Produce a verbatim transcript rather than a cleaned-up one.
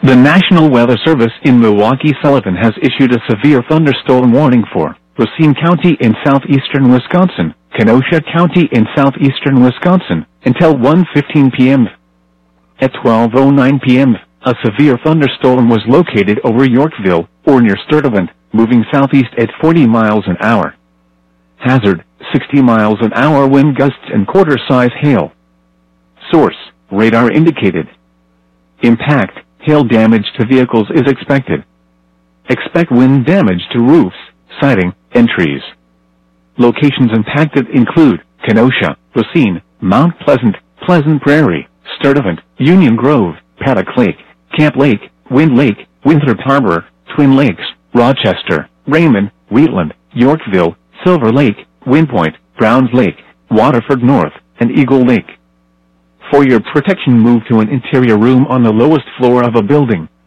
The National Weather Service in Milwaukee-Sullivan has issued a severe thunderstorm warning for Racine County in southeastern Wisconsin, Kenosha County in southeastern Wisconsin, until one fifteen p m At twelve oh nine p m, a severe thunderstorm was located over Yorkville, or near Sturtevant, moving southeast at forty miles an hour. Hazard, sixty miles an hour wind gusts and quarter-size hail. Source, radar indicated. Impact, hail damage to vehicles is expected. Expect wind damage to roofs, siding, and trees. Locations impacted include Kenosha, Racine, Mount Pleasant, Pleasant Prairie, Sturtevant, Union Grove, Paddock Lake, Camp Lake, Wind Lake, Winthrop Harbor, Twin Lakes, Rochester, Raymond, Wheatland, Yorkville, Silver Lake, Windpoint, Browns Lake, Waterford North, and Eagle Lake. For your protection, move to an interior room on the lowest floor of a building.